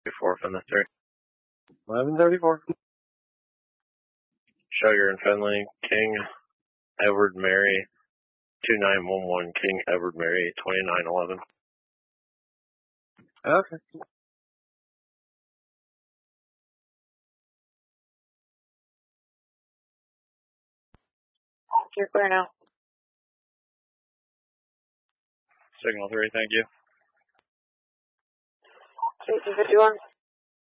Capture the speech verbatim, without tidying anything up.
Before from the three. eleven thirty-four. Sugar and Finley, King, Edward, Mary, two nine one one, King, Edward, Mary, twenty-nine eleven. Okay. You're clear now. Signal three, thank you. eighteen fifty-one.